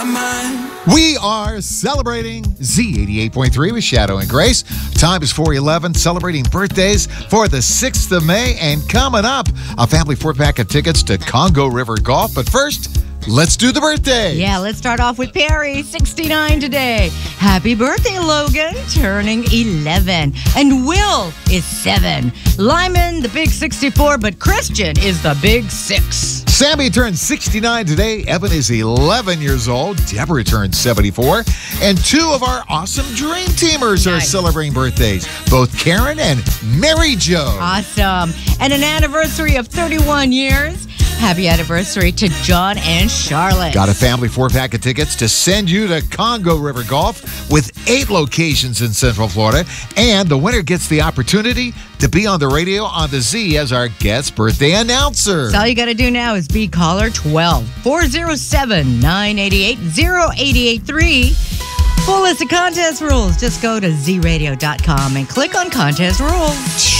We are celebrating Z88.3 with Shadow and Grace. Time is 4:11, celebrating birthdays for the 6th of May. And coming up, a family 4-pack of tickets to Congo River Golf. But first, let's do the birthday. Yeah, let's start off with Perry, 69 today. Happy birthday, Logan, turning 11. And Will is 7. Lyman, the big 64, but Christian is the big 6. Sammy turns 69 today. Evan is 11 years old. Deborah turns 74. And 2 of our awesome Dream Teamers are celebrating birthdays, both Karen and Mary Jo. Awesome. And an anniversary of 31 years. Happy anniversary to John and Charlotte. Got a family 4-pack of tickets to send you to Congo River Golf with 8 locations in Central Florida. And the winner gets the opportunity to be on the radio on the Z as our guest birthday announcer. So all you got to do now is be caller 12 407-988-0883. Full list of contest rules. Just go to zradio.com and click on contest rules.